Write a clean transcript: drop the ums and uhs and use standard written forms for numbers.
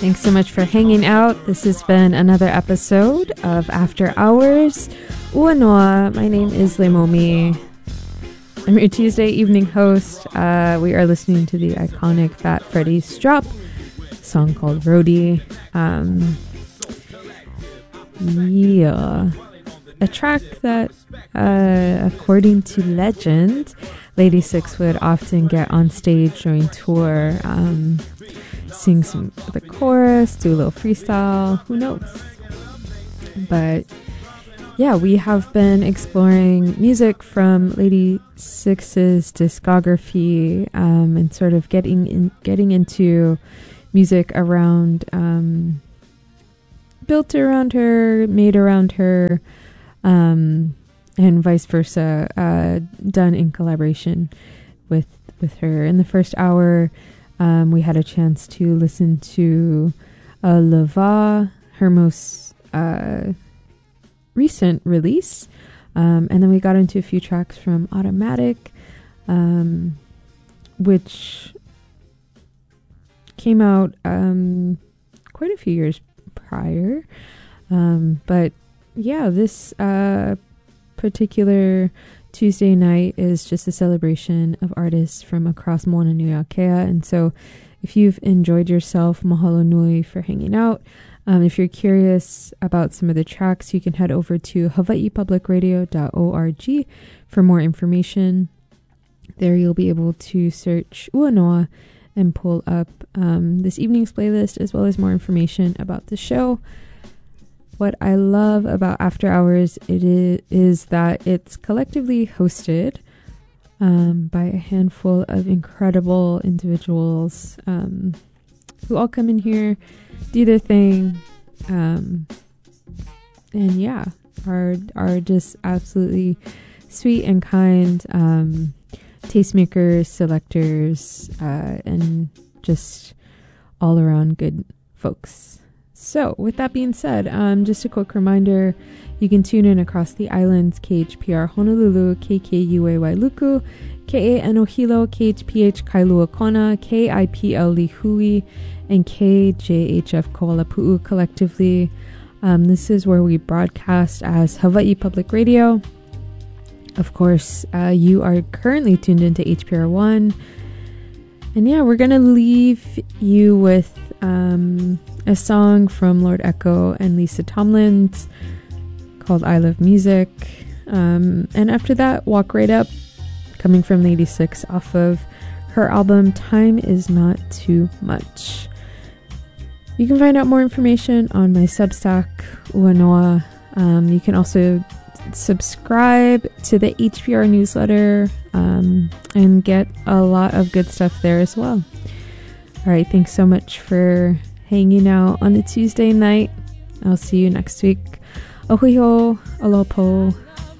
Thanks so much for hanging out. This has been another episode of After Hours. Ua noa. My name is Leimomi. I'm your Tuesday evening host. We are listening to the iconic Fat Freddy's Drop, a song called Roadie. A track that, according to legend, Lady Six would often get on stage during tour, sing some of the chorus, do a little freestyle, who knows. But yeah, we have been exploring music from Lady Six's discography, and sort of getting into music around, built around her, made around her, and vice versa, done in collaboration with her. In the first hour, we had a chance to listen to Lava, her most recent release, and then we got into a few tracks from Automatic, which came out quite a few years prior, but yeah, this particular Tuesday night is just a celebration of artists from across Moana Nui Akea. And so if you've enjoyed yourself, mahalo nui for hanging out. If you're curious about some of the tracks, you can head over to hawaiipublicradio.org for more information. There you'll be able to search Ua noa and pull up this evening's playlist, as well as more information about the show. What I love about After Hours is that it's collectively hosted by a handful of incredible individuals who all come in here, do their thing, and yeah, are just absolutely sweet and kind tastemakers, selectors, and just all around good folks. So, with that being said, just a quick reminder, you can tune in across the islands, KHPR Honolulu, KKUA Wailuku, KANO Hilo, KHPH Kailua Kona, KIPL Lihui, and KJHF Koalapu'u collectively. This is where we broadcast as Hawaii Public Radio. Of course, you are currently tuned into HPR 1. And yeah, we're going to leave you with a song from Lord Echo and Lisa Tomlins called I Love Music. And after that, Walk Right Up, coming from Lady Six off of her album Time Is Not Too Much. You can find out more information on my Substack, Ua noa. You can also subscribe to the HPR newsletter and get a lot of good stuff there as well. All right, thanks so much for hanging out on a Tuesday night. I'll see you next week. Ohiho, alopo.